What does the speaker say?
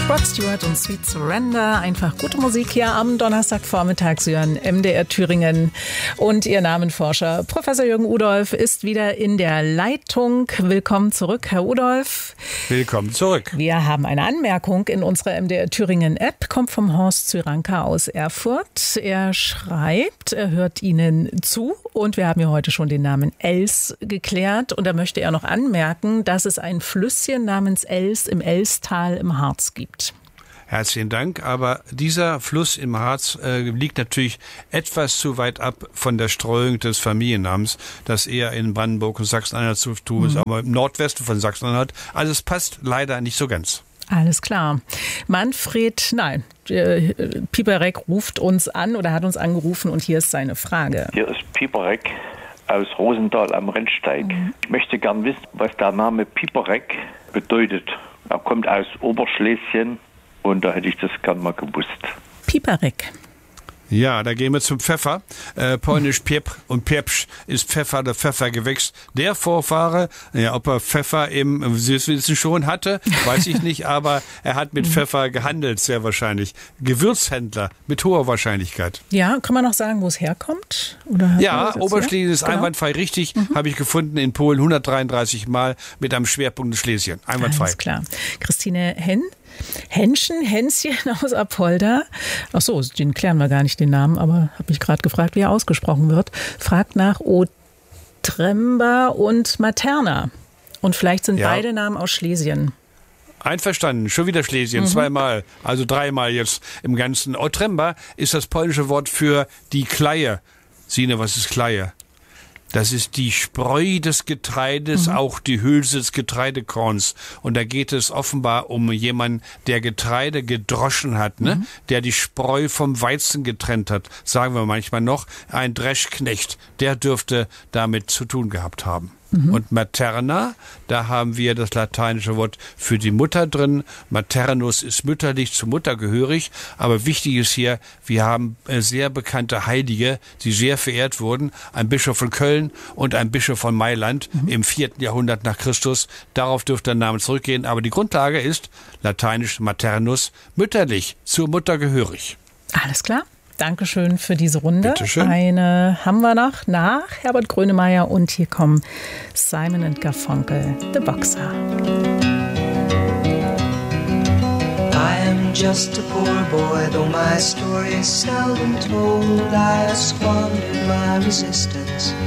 Rod Stewart und Sweet Surrender. Einfach gute Musik hier am Donnerstagvormittag. Sie hören MDR Thüringen. Und Ihr Namenforscher Professor Jürgen Udolph ist wieder in der Leitung. Willkommen zurück, Herr Udolph. Willkommen zurück. Wir haben eine Anmerkung in unserer MDR Thüringen App. Kommt vom Horst Zyranka aus Erfurt. Er schreibt, er hört Ihnen zu. Und wir haben ja heute schon den Namen Els geklärt. Und da möchte er noch anmerken, dass es ein Flüsschen namens Els im Elstal im Harz gibt. Herzlichen Dank, aber dieser Fluss im Harz liegt natürlich etwas zu weit ab von der Streuung des Familiennamens, das eher in Brandenburg und Sachsen-Anhalt zu tun ist, aber im Nordwesten von Sachsen-Anhalt. Also es passt leider nicht so ganz. Alles klar. Piperek ruft uns an oder hat uns angerufen und hier ist seine Frage. Hier ist Piperek aus Rosendahl am Rennsteig. Ich möchte gern wissen, was der Name Piperek bedeutet. Er kommt aus Oberschlesien und da hätte ich das gern mal gewusst. Piperek. Ja, da gehen wir zum Pfeffer. Polnisch Piepr und Piepsch ist Pfeffer, der Pfeffergewächs. Der Vorfahre, ja, ob er Pfeffer im Süßwissen schon hatte, weiß ich nicht, aber er hat mit Pfeffer gehandelt, sehr wahrscheinlich. Gewürzhändler mit hoher Wahrscheinlichkeit. Ja, kann man noch sagen, wo es herkommt? Oder ja, Oberschlesien ist genau. Einwandfrei richtig, habe ich gefunden in Polen 133 Mal mit einem Schwerpunkt in Schlesien. Einwandfrei. Alles klar. Christine Hänschen aus Apolda. Ach so, den klären wir gar nicht, den Namen, aber habe mich gerade gefragt, wie er ausgesprochen wird. Fragt nach Otremba und Materna. Und vielleicht sind beide Namen aus Schlesien. Einverstanden, schon wieder Schlesien, zweimal, also dreimal jetzt im Ganzen. Otremba ist das polnische Wort für die Kleie. Sine, was ist Kleie? Das ist die Spreu des Getreides, auch die Hülse des Getreidekorns. Und da geht es offenbar um jemanden, der Getreide gedroschen hat, ne? Der die Spreu vom Weizen getrennt hat. Sagen wir manchmal noch, ein Dreschknecht, der dürfte damit zu tun gehabt haben. Und Materna, da haben wir das lateinische Wort für die Mutter drin. Maternus ist mütterlich, zur Mutter gehörig. Aber wichtig ist hier, wir haben sehr bekannte Heilige, die sehr verehrt wurden. Ein Bischof von Köln und ein Bischof von Mailand im 4. Jahrhundert nach Christus. Darauf dürfte der Name zurückgehen. Aber die Grundlage ist lateinisch Maternus, mütterlich, zur Mutter gehörig. Alles klar. Dankeschön für diese Runde. Bitteschön. Eine haben wir noch nach Herbert Grönemeyer und hier kommen Simon & Garfunkel, The Boxer. I am just a poor boy, though my story is seldom told. I have squandered my resistance.